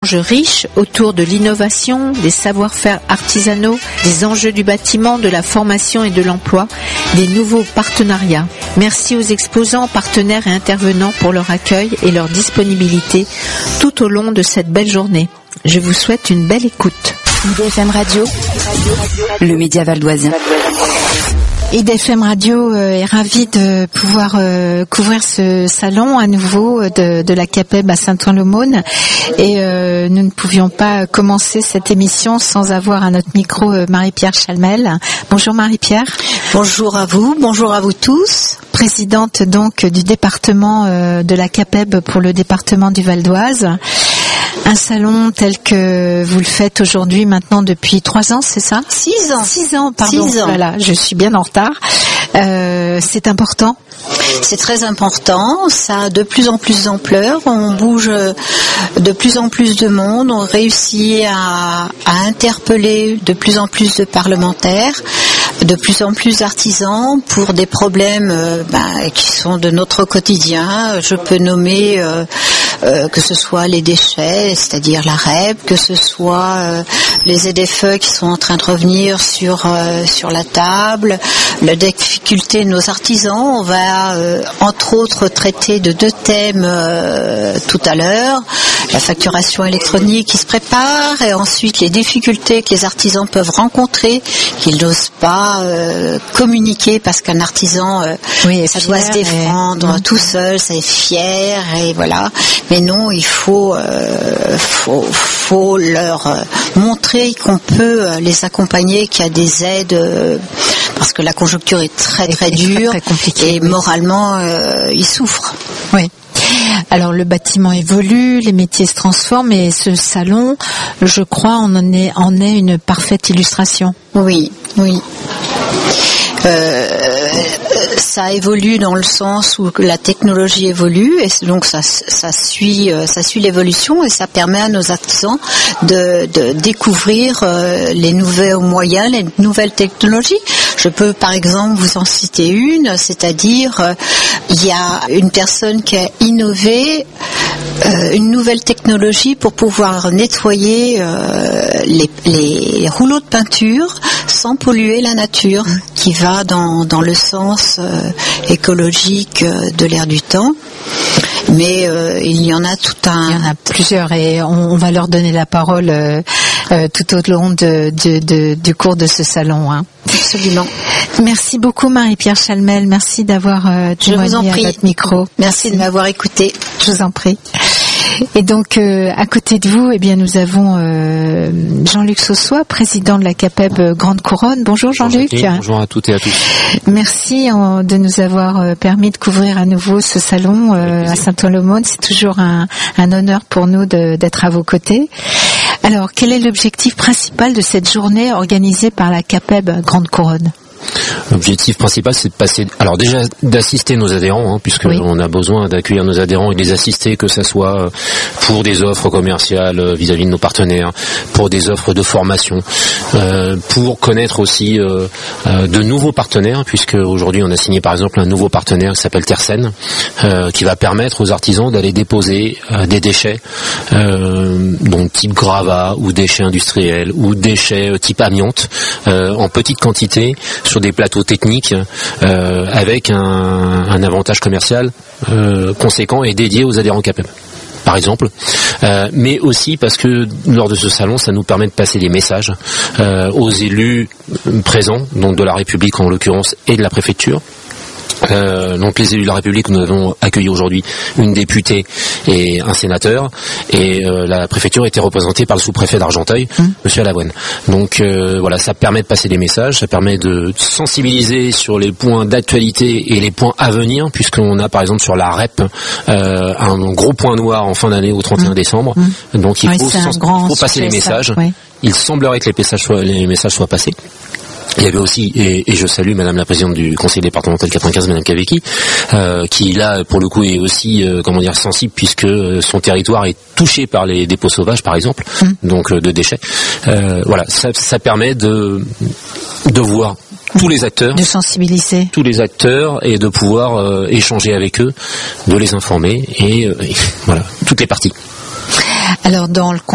riche autour de l'innovation, des savoir-faire artisanaux, des enjeux du bâtiment, de la formation et de l'emploi, des nouveaux partenariats. Merci aux exposants, partenaires et intervenants pour leur accueil et leur disponibilité tout au long de cette belle journée. Je vous souhaite une belle écoute. IDFM Radio, le média valdoisien. IDFM Radio est ravi de pouvoir couvrir ce salon à nouveau de la CAPEB à Saint-Ouen-l'Aumône et nous ne pouvions pas commencer cette émission sans avoir à notre micro Marie-Pierre Chalmel. Bonjour Marie-Pierre. Bonjour à vous tous. Présidente donc du département de la CAPEB pour le département du Val d'Oise. Un salon tel que vous le faites aujourd'hui maintenant depuis 3 ans, c'est ça ? 6 ans. 6 ans, pardon. 6 ans. Voilà, je suis bien en retard. C'est important ? C'est très important, ça a de plus en plus d'ampleur, on bouge de plus en plus de monde, on réussit à interpeller de plus en plus de parlementaires, de plus en plus d'artisans pour des problèmes qui sont de notre quotidien. Je peux nommer que ce soit les déchets, c'est-à-dire la REP, que ce soit les ZFE qui sont en train de revenir sur la table, la difficulté de nos artisans. On va entre autres traiter de 2 thèmes tout à l'heure, la facturation électronique qui se prépare et ensuite les difficultés que les artisans peuvent rencontrer, qu'ils n'osent pas communiquer parce qu'un artisan ça doit se défendre tout seul, ça est fier et voilà. Mais non, il faut leur montrer qu'on peut les accompagner, qu'il y a des aides parce que la conjoncture est très très dure et moralement ils souffrent. Oui. Alors le bâtiment évolue, les métiers se transforment et ce salon, je crois, en est une parfaite illustration. Oui. Ça évolue dans le sens où la technologie évolue et donc ça suit l'évolution et ça permet à nos artisans de découvrir les nouveaux moyens, les nouvelles technologies. Je peux par exemple vous en citer une, c'est-à-dire il y a une personne qui a innové une nouvelle technologie pour pouvoir nettoyer les rouleaux de peinture sans polluer la nature, qui va dans le sens écologique de l'air du temps. Mais il y en a Il y en a plusieurs et on va leur donner la parole tout au long du cours de ce salon. Absolument. Merci beaucoup Marie-Pierre Chalmel, merci d'avoir témoigné à notre micro. Merci de m'avoir écouté. Je vous en prie. Et donc à côté de vous, nous avons Jean-Luc Saussois, président de la CAPEB Grande Couronne. Bonjour Jean-Luc. Bonjour à toutes et à tous. Merci de nous avoir permis de couvrir à nouveau ce salon à Saint-Ouen-l'Aumône. C'est toujours un honneur pour nous d'être à vos côtés. Alors, quel est l'objectif principal de cette journée organisée par la CAPEB Grande Couronne ? L'objectif principal, c'est de passer, alors déjà d'assister nos adhérents, puisque on a besoin d'accueillir nos adhérents et de les assister, que ça soit pour des offres commerciales vis-à-vis de nos partenaires, pour des offres de formation, pour connaître aussi de nouveaux partenaires, puisque aujourd'hui on a signé par exemple un nouveau partenaire qui s'appelle Tersen, qui va permettre aux artisans d'aller déposer des déchets, donc type gravat ou déchets industriels ou déchets type amiante, en petite quantité sur des plateaux techniques avec un avantage commercial conséquent et dédié aux adhérents CAPEB, par exemple, mais aussi parce que lors de ce salon, ça nous permet de passer des messages aux élus présents, donc de la République en l'occurrence et de la préfecture. Donc les élus de la République, nous avons accueilli aujourd'hui une députée et un sénateur, et la préfecture était représentée par le sous-préfet d'Argenteuil, Monsieur Alavoine. Donc voilà, ça permet de passer des messages, ça permet de sensibiliser sur les points d'actualité et les points à venir, puisqu'on a par exemple sur la REP un gros point noir en fin d'année au 31 décembre. Donc il faut passer les messages. Il semblerait que les messages soient passés. Il y avait aussi, et je salue Madame la Présidente du Conseil départemental 95, Madame Kavecki, qui là pour le coup est aussi sensible, puisque son territoire est touché par les dépôts sauvages par exemple, donc de déchets. Voilà, ça permet de voir tous les acteurs, de sensibiliser tous les acteurs et de pouvoir échanger avec eux, de les informer et voilà, toutes les parties. Alors dans le